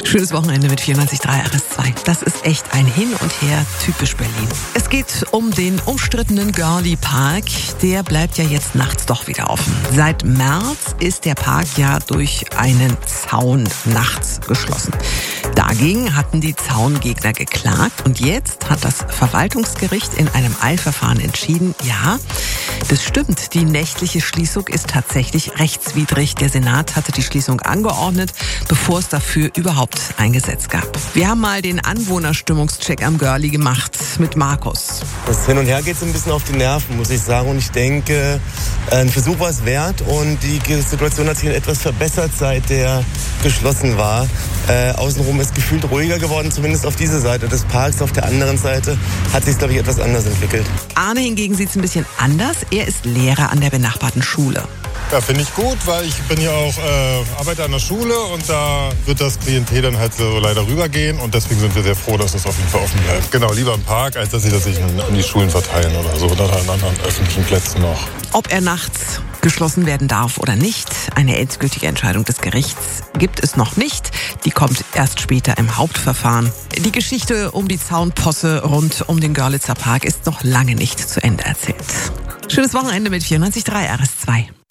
Schönes Wochenende mit 94.3 RS2. Das ist echt ein Hin und Her typisch Berlin. Es geht um den umstrittenen Görli Park. Der bleibt ja jetzt nachts doch wieder offen. Seit März ist der Park ja durch einen Zaun nachts geschlossen. Dagegen hatten die Zaungegner geklagt und jetzt hat das Verwaltungsgericht in einem Eilverfahren entschieden, ja, das stimmt, die nächtliche Schließung ist tatsächlich rechtswidrig. Der Senat hatte die Schließung angeordnet, bevor es dafür überhaupt ein Gesetz gab. Wir haben mal den Anwohnerstimmungscheck am Görli gemacht mit Markus. Das Hin und Her geht so ein bisschen auf die Nerven, muss ich sagen. Und ich denke, ein Versuch war es wert. Und die Situation hat sich etwas verbessert, seit der geschlossen war. Außenrum ist gefühlt ruhiger geworden, zumindest auf dieser Seite des Parks. Auf der anderen Seite hat sich, glaube ich, etwas anders entwickelt. Arne hingegen sieht es ein bisschen anders. Er ist Lehrer an der benachbarten Schule. Ja, finde ich gut, weil ich bin ja auch arbeite an der Schule und da wird das Klientel dann halt so leider rübergehen und deswegen sind wir sehr froh, dass es auf jeden Fall offen bleibt. Genau, lieber im Park, als dass sie das sich an die Schulen verteilen oder so oder an anderen öffentlichen Plätzen noch. Ob er nachts geschlossen werden darf oder nicht, eine endgültige Entscheidung des Gerichts gibt es noch nicht. Die kommt erst später im Hauptverfahren. Die Geschichte um die Zaunposse rund um den Görlitzer Park ist noch lange nicht zu Ende erzählt. Schönes Wochenende mit 94.3 RS2.